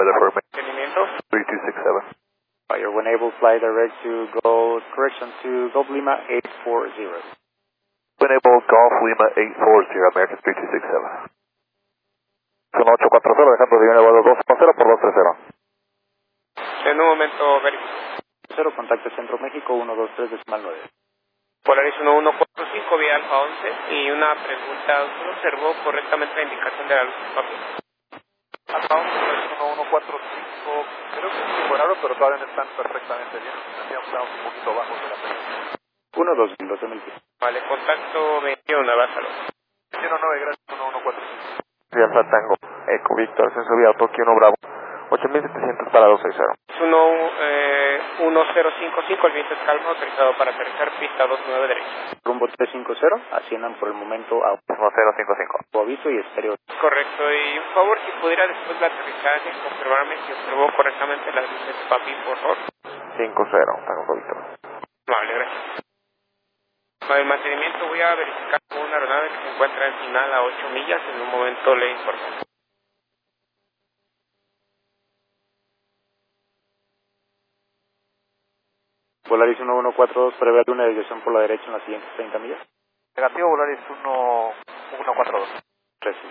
weather for me. Mantenimiento. 3267. Fire when able, fly direct to go, correction to Golf Lima 840. When able, Golf Lima 840, American 3267. Son 840, dejando de vuelo 210 por 230. En un momento, verifico. 0, contacto Centro México 123 decimal 9. Polaris 1145, vía Alfa 11. Y una pregunta, ¿usted observó correctamente la indicación de la luz, papi? Alfa 11, Polaris 1145, creo que sí fue raro, pero todavía no están perfectamente bien. Estamos un poquito bajos de la presión. 1-2-12-20. Vale, contacto 21, bájalo. 109, gracias, 1145. Alfa Tango, Eco Víctor, ascenso vía Tokio 1 Bravo, 8700 para 260. Es 1055, el viento es calmo, autorizado para aterrizar, pista 29 derecha. Rumbo 350, asciendan por el momento a 1055. aviso y estéreo. Correcto, y un favor, si pudiera después del aterrizaje confirmarme si observó correctamente las luces, papi, por favor. 50, Tango Víctor. Vale, gracias. Para el mantenimiento voy a verificar con una aeronave que se encuentra en final a 8 millas, en un momento le informo. Polaris 1142, prevé una desviación por la derecha en las siguientes 30 millas. Negativo, Volaris 1142. 3.